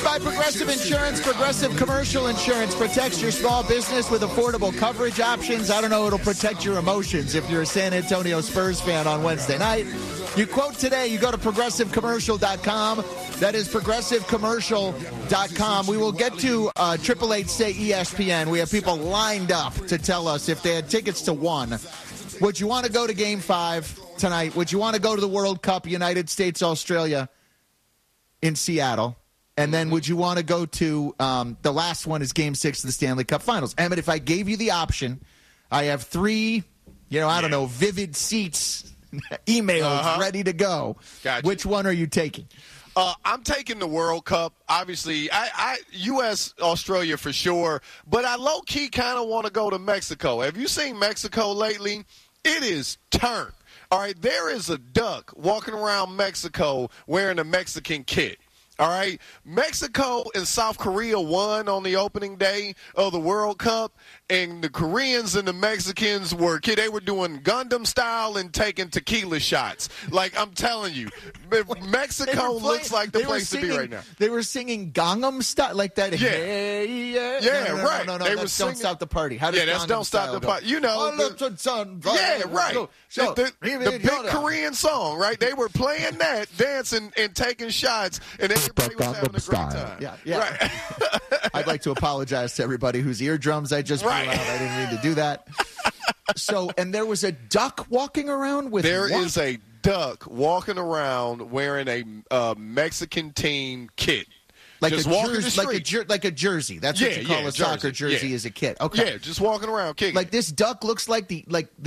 by Progressive Insurance. Progressive Commercial Insurance protects your small business with affordable coverage options. I don't know, it'll protect your emotions if you're a San Antonio Spurs fan on Wednesday night. You quote today, you go to ProgressiveCommercial.com. That is ProgressiveCommercial.com. We will get to 888-SAY ESPN. We have people lined up to tell us if they had tickets to one. Would you want to go to Game 5 tonight? Would you want to go to the World Cup, United States, Australia in Seattle? And then would you want to go to the last one is Game 6 of the Stanley Cup Finals? Emmett, if I gave you the option, I have three, Vivid Seats emails ready to go. Gotcha. Which one are you taking? I'm taking the World Cup. Obviously, U.S., Australia for sure. But I low-key kind of want to go to Mexico. Have you seen Mexico lately? It is turned. All right, there is a duck walking around Mexico wearing a Mexican kit. All right, Mexico and South Korea won on the opening day of the World Cup, and the Koreans and the Mexicans were doing Gundam style and taking tequila shots. Like, I'm telling you, Mexico looks like the place to be right now. They were singing Gangnam style, like that. Yeah, Right. No, they that's Don't Stop the Party. How does that's Don't Stop the Party. Right. The big Korean song, right? They were playing that, dancing and taking shots, and everybody was having a great time. Yeah. Right. I'd like to apologize to everybody whose eardrums I just blew out. I didn't mean to do that. And there was a duck walking around with There what? is a duck walking around wearing a Mexican team kit. Like just a walking the jersey, street. like a jersey. That's what you call a soccer jersey as a kid. Okay. Yeah, just walking around kicking. Like this duck looks like the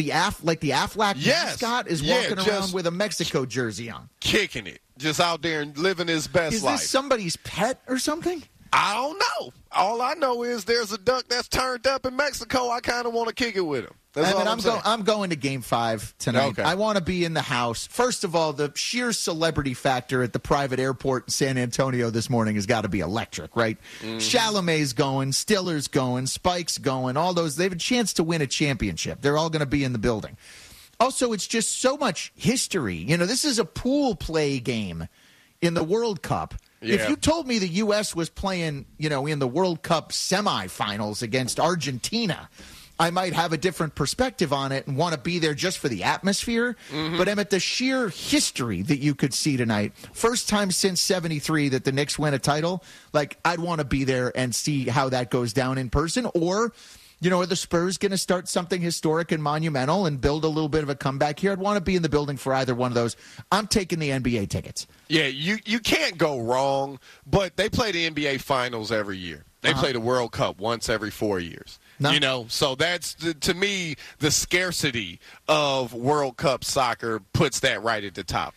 Aflac mascot is walking around with a Mexico jersey on. Kicking it. Just out there and living his best life. Is this somebody's pet or something? I don't know. All I know is there's a duck that's turned up in Mexico. I kind of want to kick it with him. I'm going to Game 5 tonight. Okay. I want to be in the house. First of all, the sheer celebrity factor at the private airport in San Antonio this morning has got to be electric, right? Mm-hmm. Chalamet's going, Stiller's going, Spike's going, all those. They have a chance to win a championship. They're all going to be in the building. Also, it's just so much history. This is a pool play game in the World Cup. Yeah. If you told me the U.S. was playing, in the World Cup semifinals against Argentina, I might have a different perspective on it and want to be there just for the atmosphere. Mm-hmm. But Emmett, the sheer history that you could see tonight, first time since 73 that the Knicks win a title, I'd want to be there and see how that goes down in person. Or, are the Spurs going to start something historic and monumental and build a little bit of a comeback here? I'd want to be in the building for either one of those. I'm taking the NBA tickets. Yeah, you can't go wrong, but they play the NBA Finals every year. They play the World Cup once every 4 years. No. So that's, to me, the scarcity of World Cup soccer puts that right at the top.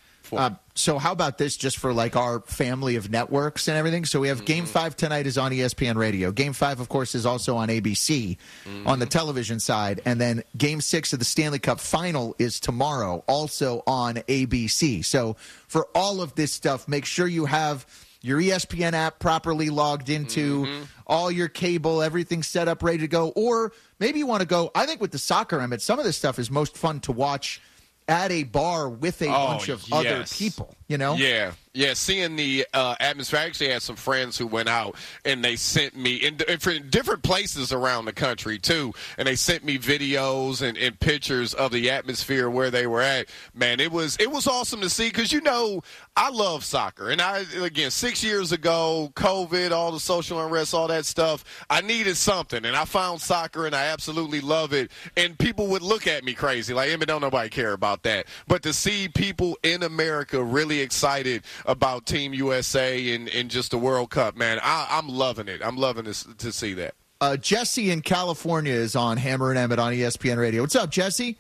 So how about this just for our family of networks and everything? So we have Game 5 tonight is on ESPN Radio. Game 5, of course, is also on ABC on the television side. And then Game 6 of the Stanley Cup Final is tomorrow, also on ABC. So for all of this stuff, make sure you have your ESPN app properly logged into, all your cable, everything set up, ready to go. Or maybe you want to go, I think with the soccer, Emmett, some of this stuff is most fun to watch at a bar with a bunch of other people, Yeah, seeing the atmosphere. I actually had some friends who went out, and they sent me, in different places around the country, too, and they sent me videos and pictures of the atmosphere where they were at. Man, it was awesome to see because, I love soccer. And, 6 years ago, COVID, all the social unrest, all that stuff, I needed something, and I found soccer, and I absolutely love it. And people would look at me crazy, like, don't nobody care about that. But to see people in America really excited about Team USA and just the World Cup, man, I'm loving it. I'm loving to see that. Jesse in California is on Hammer and Emmett on ESPN Radio. What's up, Jesse?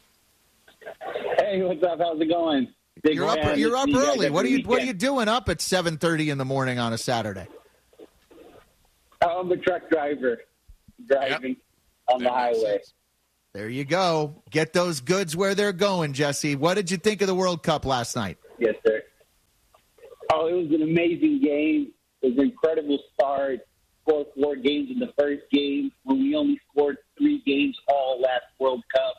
Hey, what's up? How's it going? You're up early. What are you doing up at 7:30 in the morning on a Saturday? I'm a truck driver driving on the highway. There you go. Get those goods where they're going, Jesse. What did you think of the World Cup last night? Yes, sir. Oh, it was an amazing game. It was an incredible start. Scored 4 games in the first game when we only scored 3 games all last World Cup.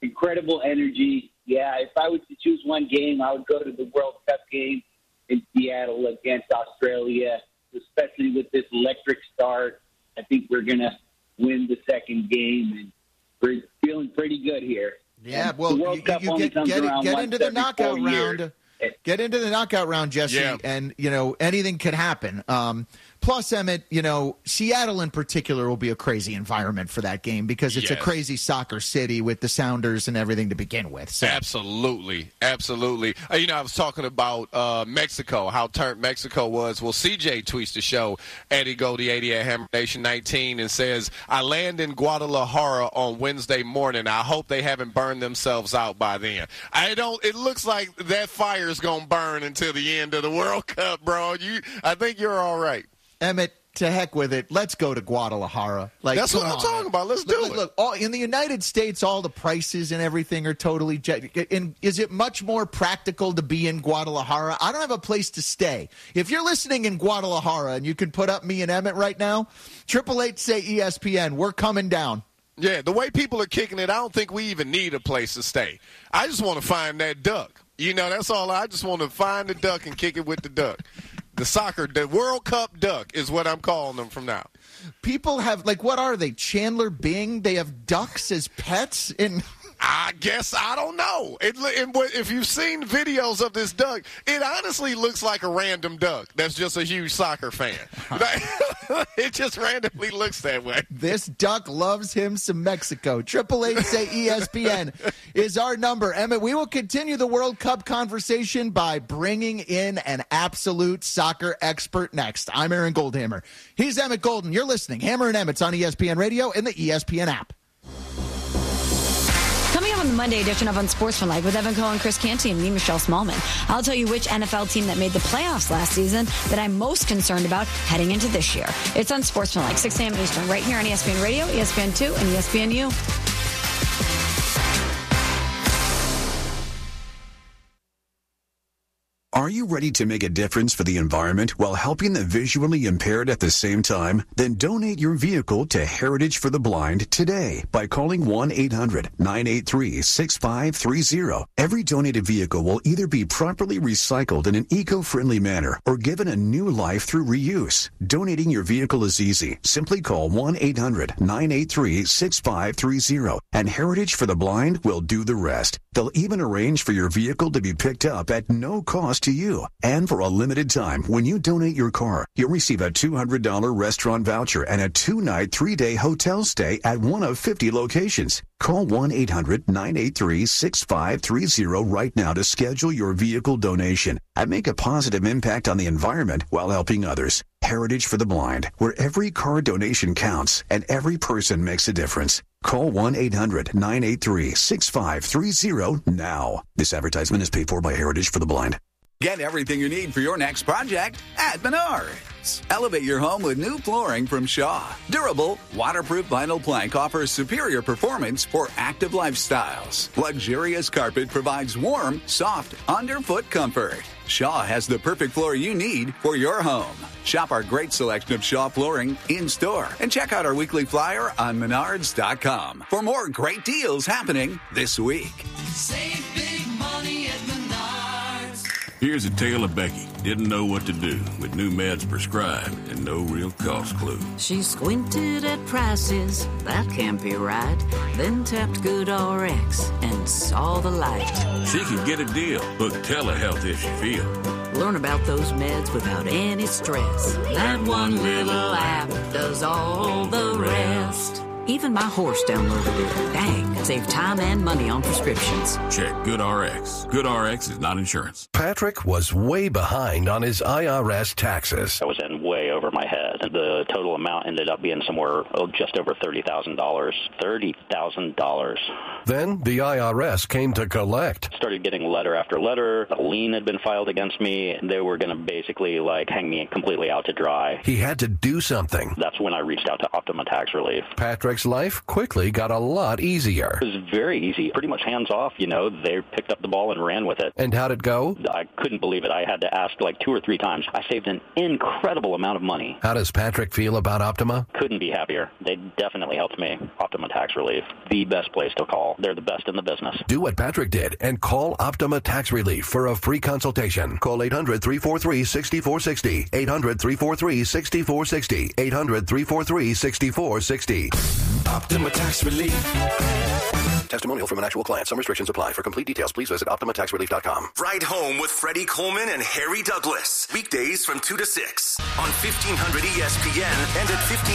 Incredible energy. Yeah, if I was to choose one game, I would go to the World Cup game in Seattle. battle against Australia, especially with this electric start. I think we're going to win the second game, and we're feeling pretty good here. Yeah, well, the World Cup only comes around get once into the every knockout 4 years. round. Get into the knockout round, Jesse, and, anything could happen. Plus, Emmett, Seattle in particular will be a crazy environment for that game because it's a crazy soccer city with the Sounders and everything to begin with. So. Absolutely. I was talking about Mexico, how turned Mexico was. Well, CJ tweets the show, Eddie Goldie 80 at Hammer Nation 19, and says, I land in Guadalajara on Wednesday morning. I hope they haven't burned themselves out by then. It looks like that fire is going to burn until the end of the World Cup, bro. I think you're all right. Emmett, to heck with it. Let's go to Guadalajara. That's what I'm talking about. Let's do it. Look, in the United States, all the prices and everything are totally and is it much more practical to be in Guadalajara? I don't have a place to stay. If you're listening in Guadalajara and you can put up me and Emmett right now, 888 say ESPN. We're coming down. Yeah, the way people are kicking it, I don't think we even need a place to stay. I just want to find that duck. That's all. I just want to find the duck and kick it with the duck. The World Cup duck is what I'm calling them from now. People have, what are they? Chandler Bing? They have ducks as pets? I guess, I don't know. If you've seen videos of this duck, it honestly looks like a random duck that's just a huge soccer fan. It just randomly looks that way. This duck loves him some Mexico. 888 say ESPN is our number. Emmett, we will continue the World Cup conversation by bringing in an absolute soccer expert next. I'm Aaron Goldhammer. He's Emmett Golden. You're listening. Hammer and Emmett's on ESPN Radio and the ESPN app. Coming up on the Monday edition of Unsportsmanlike with Evan Cohen, Chris Canty, and me, Michelle Smallman, I'll tell you which NFL team that made the playoffs last season that I'm most concerned about heading into this year. It's Unsportsmanlike, 6 a.m. Eastern, right here on ESPN Radio, ESPN2, and ESPNU. Are you ready to make a difference for the environment while helping the visually impaired at the same time? Then donate your vehicle to Heritage for the Blind today by calling 1-800-983-6530. Every donated vehicle will either be properly recycled in an eco-friendly manner or given a new life through reuse. Donating your vehicle is easy. Simply call 1-800-983-6530 and Heritage for the Blind will do the rest. They'll even arrange for your vehicle to be picked up at no cost to you. And for a limited time, when you donate your car, you'll receive a $200 restaurant voucher and a 2-night, 3-day hotel stay at one of 50 locations. Call 1-800-983-6530 right now to schedule your vehicle donation and make a positive impact on the environment while helping others. Heritage for the Blind, where every car donation counts and every person makes a difference. Call 1-800-983-6530 now. This advertisement is paid for by Heritage for the Blind. Get everything you need for your next project at Menards. Elevate your home with new flooring from Shaw. Durable, waterproof vinyl plank offers superior performance for active lifestyles. Luxurious carpet provides warm, soft, underfoot comfort. Shaw has the perfect floor you need for your home. Shop our great selection of Shaw flooring in-store and check out our weekly flyer on Menards.com for more great deals happening this week. Save big money at Menards. Here's a tale of Becky. Didn't know what to do with new meds prescribed and no real cost clue. She squinted at prices, that can't be right. Then tapped GoodRx and saw the light. She can get a deal. Book telehealth if she feel. Learn about those meds without any stress. That one little app does all the rest. Even my horse downloaded it. Dang, save time and money on prescriptions. Check GoodRx. GoodRx is not insurance. Patrick was way behind on his IRS taxes. I was in way over my head. The total amount ended up being somewhere just over $30,000. $30,000. Then the IRS came to collect. Started getting letter after letter. A lien had been filed against me. They were going to basically hang me completely out to dry. He had to do something. That's when I reached out to Optima Tax Relief. Patrick's life quickly got a lot easier. there. It was very easy, pretty much hands off. They picked up the ball and ran with it. And how'd it go? I couldn't believe it. I had to ask like 2 or 3 times. I saved an incredible amount of money. How does Patrick feel about Optima? Couldn't be happier. They definitely helped me. Optima Tax Relief, the best place to call. They're the best in the business. Do what Patrick did and call Optima Tax Relief for a free consultation. Call 800-343-6460. 800-343-6460. 800-343-6460. Optima Tax Relief. Testimonial from an actual client. Some restrictions apply. For complete details, please visit OptimaTaxRelief.com. Ride Home with Freddie Coleman and Harry Douglas. Weekdays from 2 to 6 on 1500 ESPN and at 15.